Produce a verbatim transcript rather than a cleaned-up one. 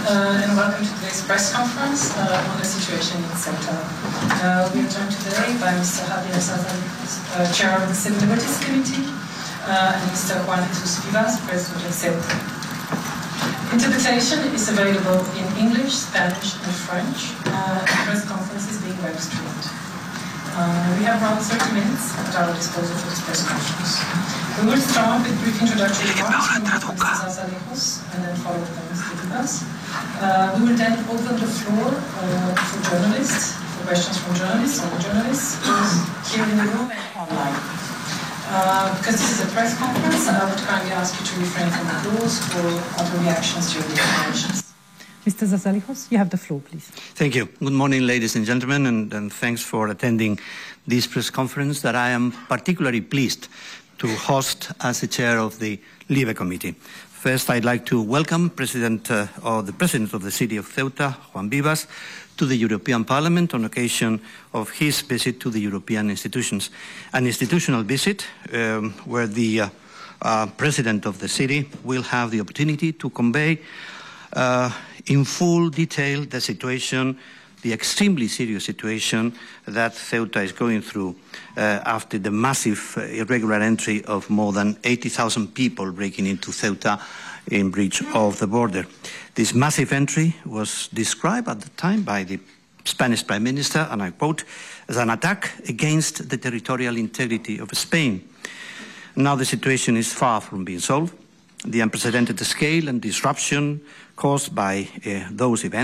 uh, and welcome to today's press conference uh, on the situation in Ceuta. Uh, we are joined today by Mister Javier Zazalejos, uh, Chair of the Civil Liberties Committee, uh, and Mister Juan Jesus Vivas, President of Ceuta. Interpretation is available in English, Spanish, and French. Uh, the press conference is being web streamed. Uh, we have around thirty minutes at our disposal for this press conference. We will start with brief introductory remarks from Mister Zazalejos and then followed by Mister Vivas. Uh, we will then open the floor uh, for journalists, for questions from journalists, all journalists, both here in the room and online. Uh, because this is a press conference, I would kindly ask you to refrain from applause or other reactions during the explanations. Mister Zazalejos, you have the floor, please. Thank you. Good morning, ladies and gentlemen, and, and thanks for attending this press conference that I am particularly pleased to host as the chair of the LIBE Committee. First, I'd like to welcome President, uh, or the President of the City of Ceuta, Juan Vivas, to the European Parliament on occasion of his visit to the European institutions. An institutional visit um, where the uh, uh, President of the City will have the opportunity to convey uh, in full detail the situation, the extremely serious situation that Ceuta is going through uh, after the massive uh, irregular entry of more than eighty thousand people breaking into Ceuta in breach of the border. This massive entry was described at the time by the Spanish Prime Minister, and I quote, as an attack against the territorial integrity of Spain. Now the situation is far from being solved. The unprecedented scale and disruption caused by uh, those events